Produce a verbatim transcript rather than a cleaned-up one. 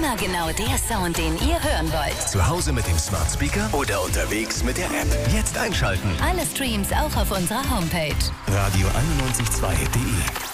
Immer genau der Sound, den ihr hören wollt. Zu Hause mit dem Smart Speaker oder unterwegs mit der App. Jetzt einschalten. Alle Streams auch auf unserer Homepage. radio einundneunzig Komma zwei punkt de